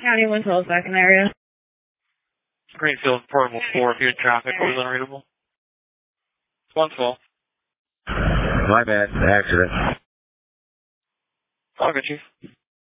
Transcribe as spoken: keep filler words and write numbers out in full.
County one twelve, second area. Greenfield, portable four, view traffic, was unreadable. one twelve. My bad, accident. All good, Chief.